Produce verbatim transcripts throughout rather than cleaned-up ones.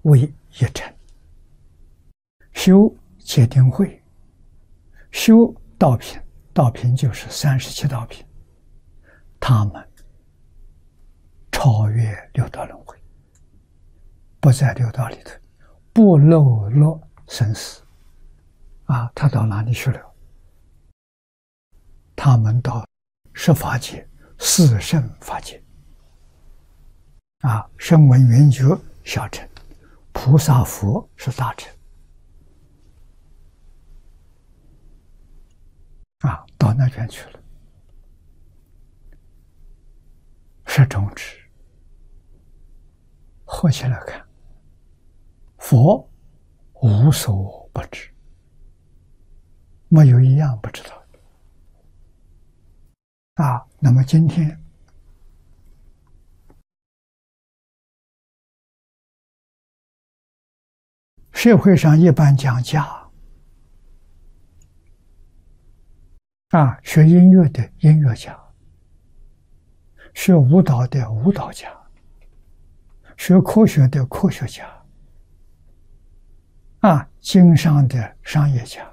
为一乘，修戒定慧，修道品，道品就是三十七道品，他们超越六道轮回，不在六道里头，不落落生死。啊，他到哪里去了？他们到十法界、四圣法界。啊，声闻缘觉小乘，菩萨佛是大乘。啊，到那边去了。十种智合起来看，佛无所不知，没有一样不知道的。啊，那么今天社会上一般讲家，啊，学音乐的音乐家，学舞蹈的舞蹈家，学科学的科学家，啊，经商的商业家，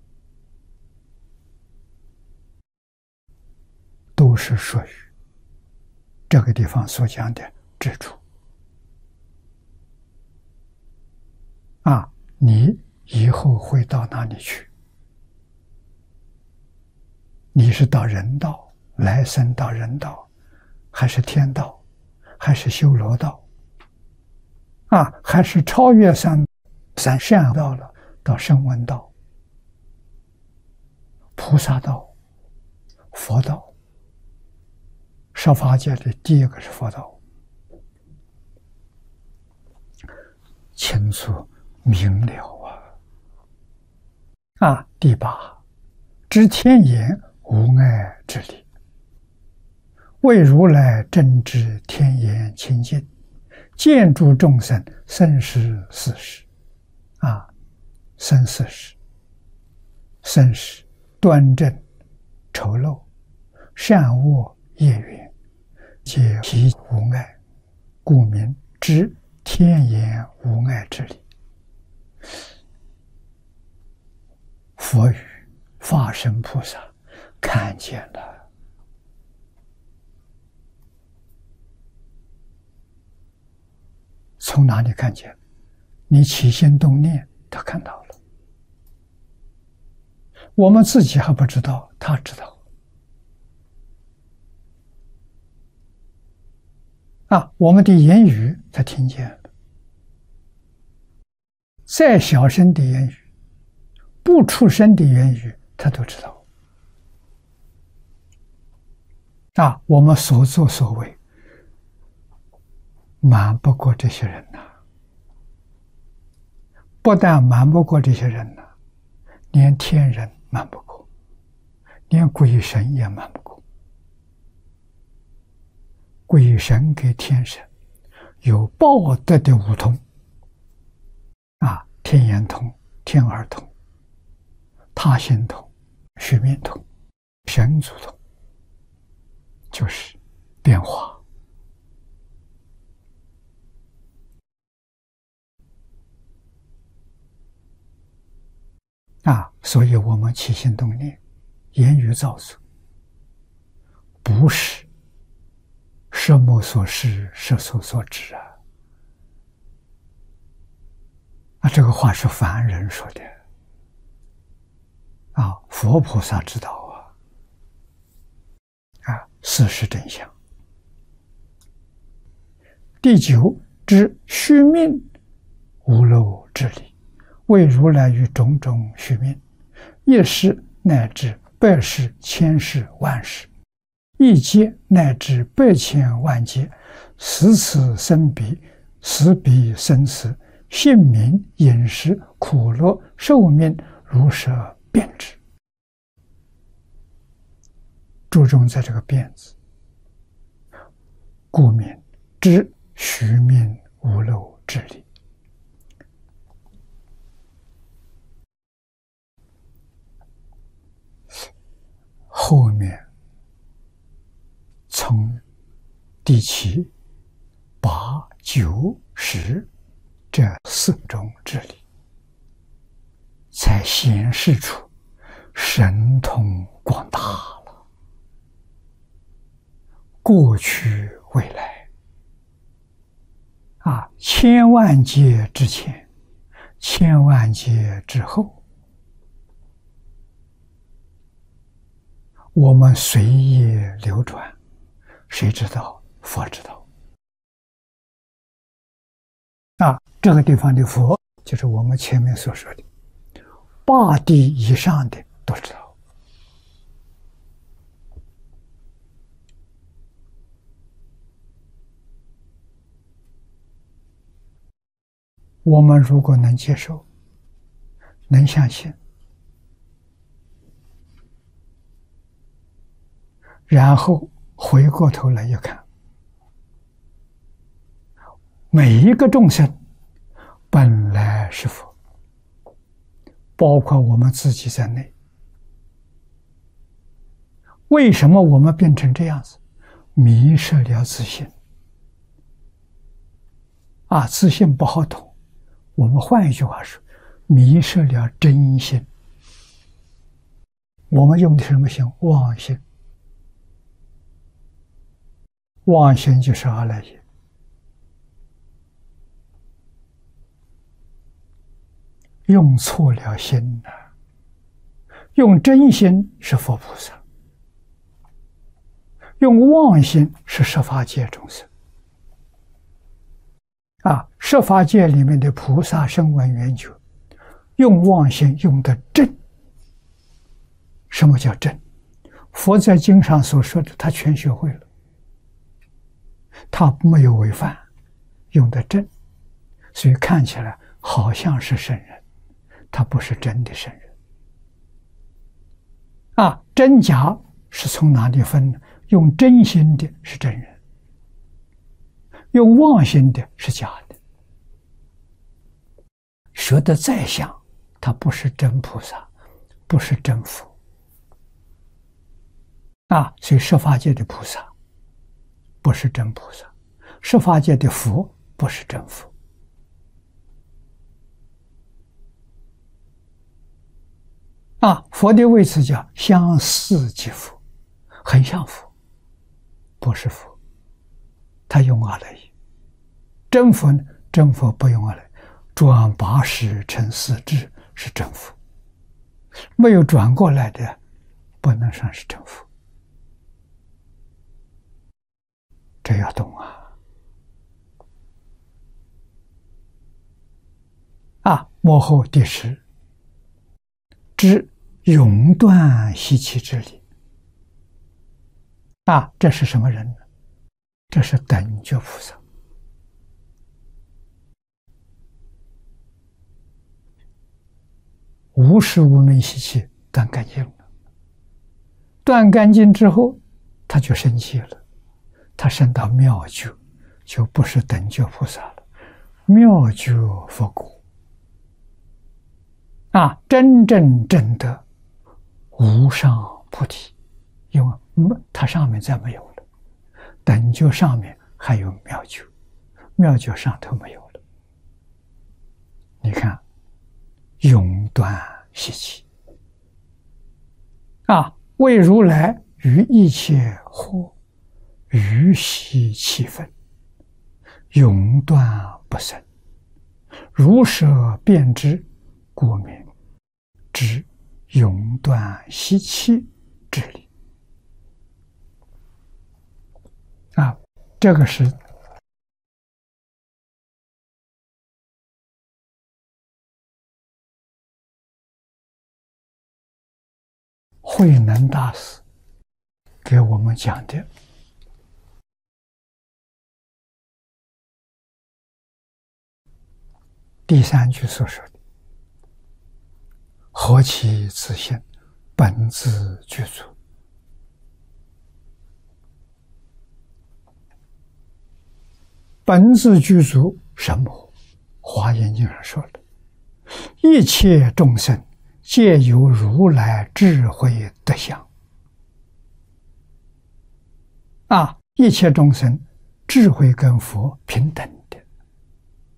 都是属于这个地方所讲的支柱。啊，你以后会到哪里去？你是到人道，来生到人道，还是天道，还是修罗道？啊，还是超越三三善道了，到声闻道、菩萨道、佛道。十法界的第一个是佛道，清楚明了啊！啊，第八，知天眼无碍之理，为如来正知天眼清净，见诸众生生死事实。啊，生死事，生死端正丑陋，善恶业缘，皆体无碍，故名知天眼无碍之理。佛语法身菩萨看见了，从哪里看见？你起心动念，他看到了。我们自己还不知道，他知道。啊，我们的言语他听见了，再小声的言语，不出声的言语，他都知道。啊，我们所作所为，瞒不过这些人呐、啊。不但瞒不过这些人呐、啊，连天人瞒不过，连鬼神也瞒不过。鬼神跟天神有报德的五通，啊，天眼通、天耳通、他心通、须弥通、神足通，就是变化。啊，所以我们起心动念、言语造作，不是色目所视，色受所知啊！啊，这个话是凡人说的啊，佛菩萨知道啊！啊，事实真相。第九，知虚命无漏之理，为如来于种种虚命，一世乃至百世、千世、万世，一劫乃至百千万劫，死此生彼，死彼生死，姓名、饮食、苦乐、寿命，如是变之。注重在这个变字，故名知虚命无漏之理。后面从第七、八、九、十这四种智理，才显示出神通广大了。过去未来啊，千万劫之前，千万劫之后，我们随业流转，谁知道？佛知道。啊，这个地方的佛，就是我们前面所说的八地以上的都知道。我们如果能接受，能相信，然后回过头来一看，每一个众生本来是佛，包括我们自己在内。为什么我们变成这样子？迷失了自信啊，自信不好懂。我们换一句话说，迷失了真心。我们用的什么心？妄心。妄心就是阿赖耶。用错了心了，用真心是佛菩萨，用妄心是十法界众生。啊，十法界里面的菩萨声闻缘觉，用妄心用的正。什么叫正？佛在经上所说的，他全学会了，他没有违反，用的正，所以看起来好像是圣人，他不是真的圣人。啊，真假是从哪里分呢？用真心的是真人，用妄心的是假的。学得再像，他不是真菩萨，不是真佛。啊，所以十法界的菩萨不是真菩萨，十法界的佛不是真佛。啊，佛的位置叫相似即佛，很像佛，不是佛。他用阿赖耶。真佛呢？真佛不用阿赖耶，转八识成四智是真佛，没有转过来的不能算是真佛。这要懂啊！啊，末后第十，知永断习气之理。啊，这是什么人呢？这是等觉菩萨。无始无明习气断干净了，断干净之后，他就生气了。他升到妙觉，就不是等觉菩萨了，妙觉佛果。啊，真正证得无上菩提，因为它上面再没有了，等觉上面还有妙觉，妙觉上头没有了。你看，永断习气。啊，为如来于一切惑于习气分，永断不生，如舍辩知，故名知永断习气之理。啊，这个是慧能大师给我们讲的。第三句所说的何其自性，本自具足。本自具足什么？华严经上说的，一切众生皆有如来智慧德相。啊，一切众生智慧跟佛平等。